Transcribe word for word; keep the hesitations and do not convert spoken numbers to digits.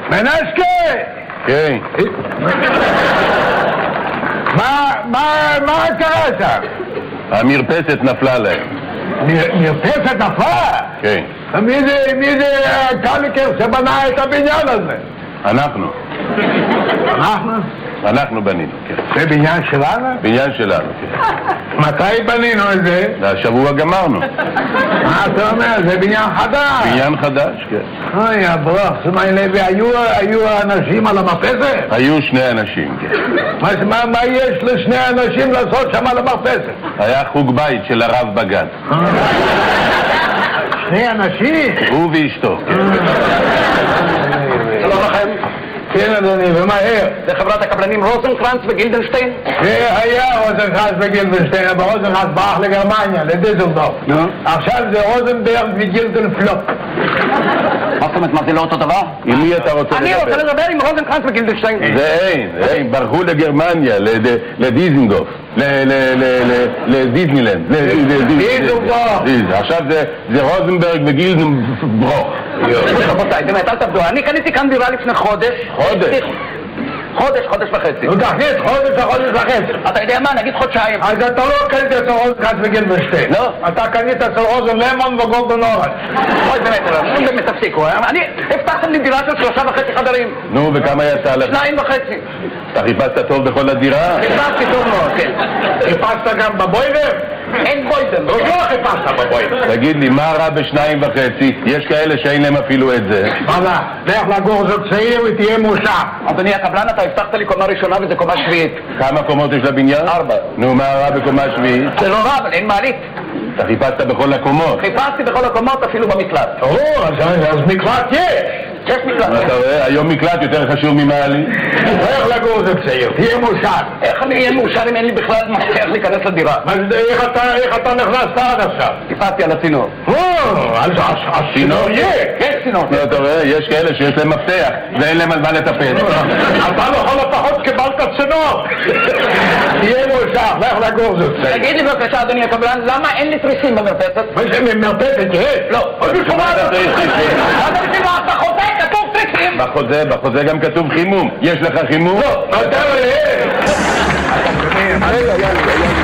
מנסקי! כן. מה קרה שם? המרפסת נפלה להם. מרפסת נפלה? כן. מי זה קליקר שבנה את הבניין הזה? אנחנו. אנחנו? אנחנו בנינו, כן. זה בניין שלנו? בניין שלנו, כן. מתי בנינו את זה? והשבוע גמרנו. מה אתה אומר? זה בניין חדש. בניין חדש, כן. אוי, הברוך, והיו אנשים על המרפסת? היו שני אנשים, כן. מה יש לשני אנשים לעשות שם על המרפסת? היה חוג בית של הרב בגן. שני אנשים? הוא ואשתו, כן. שלום לכם. כן אדוני, ומהר. זה חברת הקבלנים רוזנקרנץ וגילדנשטיין? זה היה רוזנקרנץ וגילדנשטיין, אבל רוזנקרנץ ברח לגרמניה, לדיזלדורף. עכשיו זה רוזנברג וגילדנפלופ. מה זאת אומרת, מה זה לא אותו דבר? עם מי אתה רוצה לדבר? אני רוצה לדבר עם רוזנקרנץ וגילדנשטיין. זה אין, אין, ברחו לגרמניה, לדיזנדורף, לדיזנילנד. דיזלדורף. עכשיו זה רוזנברג וגילדנברוך. רבותיי, באמת, אל תעבדו. אני קניתי כאן דירה לפני חודש. חודש? חודש, חודש וחצי. נו תכניס חודש וחודש וחצי. אתה יודע מה? נגיד חודשיים. אז אתה לא קנית אצל רוזנקרנץ וגילדנשטיין. לא. אתה קנית אצל רוזן למון וגולדן אורנג'. אוי, באמת, לא באמת תפסיקו. אני, הבטחתם לי דירה של שלושה וחצי חדרים. נו, וכמה יצא לך? שניים וחצי. אתה חיפשת טוב בכל הדירה? חיפשתי טוב מאוד, כן. חיפשת גם בבוידר? אין בוידם. לא חיפשת בבוידר. תגיד לי, מה רע בשניים וחצי? יש כאלה שאין להם אפילו את זה. מה זה? לך לגור זוג צעיר ותהיה מאושר. אדוני הקבלן, אתה הבטחת לי קומה ראשונה וזה קומה שביעית. כמה קומות יש לבניין? ארבע. נו, מה רע בקומה שביעית? זה לא רע, אבל אין מעלית. אתה חיפשת בכל הקומות. חיפשתי בכל הקומות, אפילו במקלט. או, אז מקלט יש. יש מקלט. אתה רואה? היום מקלט יותר חשוב ממעלית. לך לגור זוג צעיר, תהיה מאושר. איך אני אהיה מאושר אם אין לי בכלל מפתח להיכנס לדירה? איך אתה נכנסת עד עכשיו? טיפסתי על הצינור. או, אז הצינור יש. יש צינור. אתה רואה? יש כאלה שיש להם מפתח ואין להם על מה לטפל. אתה לכל הפחות קיבלת צינור. תהיה מאושר, לך לגור זוג צעיר. תגיד לי בבקשה, אדוני הקבלן, למה אין לי תריסים במרפסת? מה זה מרפסת? יש? לא. עוד בשורה אתה צריך תריסים. אתה מבין מה? בחוזה כתוב תריסים. בחוזה, בחוזה גם כתוב חימום. יש לך חימום? לא. אתה רואה?